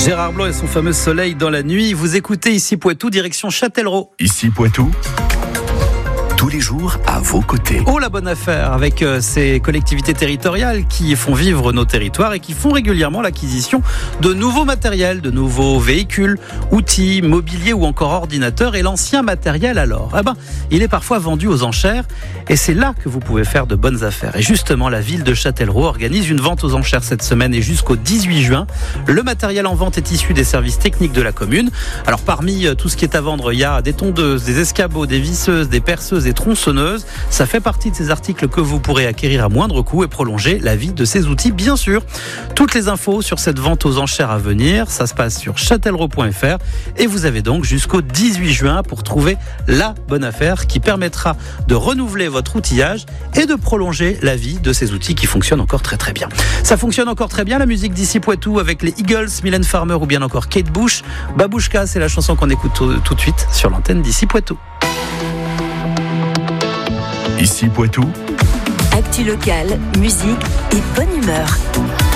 Gérard Blanc et son fameux soleil dans la nuit. Vous écoutez ici Poitou, direction Châtellerault. Ici Poitou, tous les jours à vos côtés. Oh la bonne affaire avec ces collectivités territoriales qui font vivre nos territoires et qui font régulièrement l'acquisition de nouveaux matériels, de nouveaux véhicules, outils, mobilier ou encore ordinateurs. Et l'ancien matériel alors, il est parfois vendu aux enchères et c'est là que vous pouvez faire de bonnes affaires. Et justement, la ville de Châtellerault organise une vente aux enchères cette semaine et jusqu'au 18 juin. Le matériel en vente est issu des services techniques de la commune. Alors parmi tout ce qui est à vendre, il y a des tondeuses, des escabeaux, des visseuses, des perceuses et tronçonneuses. Ça fait partie de ces articles que vous pourrez acquérir à moindre coût et prolonger la vie de ces outils, bien sûr. Toutes les infos sur cette vente aux enchères à venir, ça se passe sur châtellerault.fr et vous avez donc jusqu'au 18 juin pour trouver la bonne affaire qui permettra de renouveler votre outillage et de prolonger la vie de ces outils qui fonctionnent encore très très bien. Ça fonctionne encore très bien la musique d'ici Poitou avec les Eagles, Mylène Farmer ou bien encore Kate Bush. Babouchka, c'est la chanson qu'on écoute tout de suite sur l'antenne d'ici Poitou. Ici Poitou, actu locale, musique et bonne humeur.